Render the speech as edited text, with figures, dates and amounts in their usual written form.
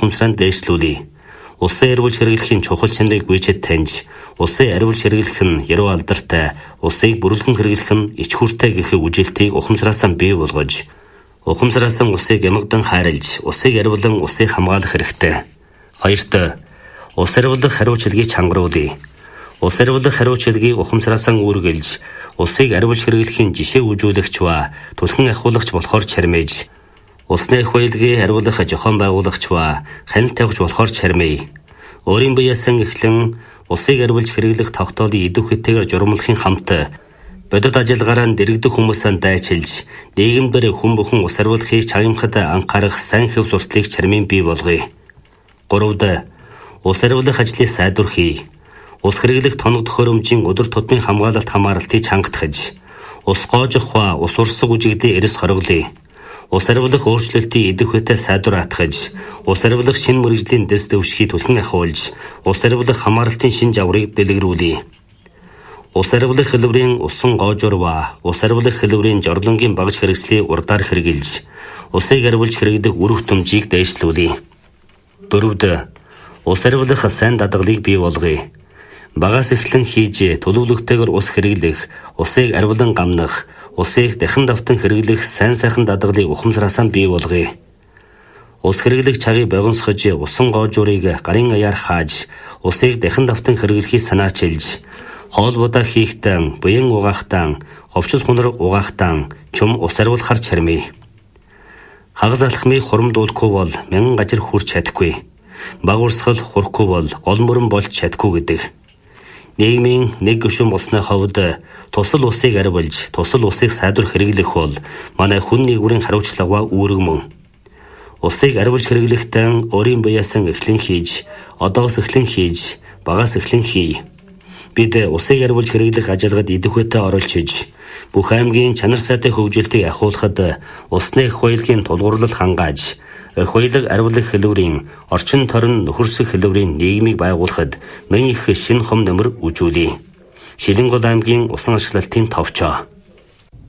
ухамсараа дээшлүүлье. Улсын эрүүлж хэрэглэхийн чухал чанарыг гүйцэд таньж, улсын эрүүлж хэрэглэх нь яруу алдартай, улсыг бүрэлдэн хэрэглэх нь ич хүртэй гэх үжилтийг ухамсараасаа бий болгож, ухамсараасаа улсыг ямагдан хайрлж, улсыг эрүүлэн улсыг хамгаалах хэрэгтэй. Хоёрт, улс эрүүлэх хариуцлагыг чангаруулъя. Улс эрүүлэх хариуцлагыг ухамсараасаа үүргэлж, улсыг эрүүлж хэрэглэхийн жишээ үзүүлэгч ба түлхэн ахиулагч болохоор чармиж, улсны их баялагийг хариулах зохион байгуулагч ба хяналт тавьж болохоор чармий. Өөрийн биеэсэн эхлэн улсыг эрүүлж хэрэглэх тогтоолын идэв хэтээр журмлахын хамт бодит ажиллагаараа дэрэгдэх хүмүүсээ дайчилж, нийгэмдэр хүн бүхэн ус эрүүлэхийг чагнахад анхаарах сайн хэв сурталыг чармийн бий болгоё. 3. Ус эрүүлэх ажлыг сайдвархий. Ус хэрэглэх тоног төхөөрөмжийн өдөр тутмын хамгаалалтыг чангатгаж, ус гоожих ба ус урсгах үжигдээ эрс хоригдлыг. Ус эрүүлэх өөрчлөлтийн идэв хэтэ сайдвар атгаж, ус эрүүлэх шинэ мэргэжлийн дэс дэвшгийг түлхэн ахиулж, ус эрүүлэх хамгаалалтын шинэ жаврыг дэлгэрүүлье. Ус эрүүлэх хэлбэрийн усан гоожор ба ус эрүүлэх хэлбэрийн жорлонгийн багж хэрэгслийг урдаар хэрэгжилж, усыг эрүүлж хэрэглэх үр хөтөмжийг дээшлүүлье. 4. Ус эрүүлэх сайн дадгалыг бий болгоё. Багаас эхлэн хийж төлөвлөгтэйгээр ус хэрэглэх, усыг эрүүлэн гамнах, усыг дахин давтан хэрэглэх сайн сайхан дадгалыг ухамсараасаа бий болгоё. Ус хэрэглэх цагийг богиносгож, усан гоожурыг гарын аяар хааж, усыг дахин давтан хэрэглэхийг санаачилж, хоолбодоо хийхдээ, буян угаахтаа, ховчос хунар угаахтаа чум ус эрүүлэхаар чармий. Хагас алхмыг хурамдуулахгүй бол мянган газар хүрч чадахгүй. Баг урсгал хурахгүй бол гол мөрөн болж чадахгүй гэдэг. Нийгмийн нэг гишүүн болсны хувьд тусал усыг арвилж, тусал усыг сайдвар хэрэглэх бол манай хүн нэгүрийн хариуцлага үүрэг мөн. Усыг арвилж хэрэглэхдээ өөрийн биеэсэн эхлэн хийж, одоос эхлэн хийж, багаас эхлэн хий. Бид усыг арвилж хэрэглэх ажиллагад идэвхтэй оролцож, бүх аймгийн чанар сайтай хөгжилтийг ахиулахад усны их баялагын тулгуурлал хангааж, их баялаг арвилах хэлбэрийн орчин торин нөхөрсөх хэлбэрийн нийгмийг байгуулахад мөн их шинэ хом нэмэр үзүүлье. Шилэнгол аймгийн усан ашиглалтын товчоо.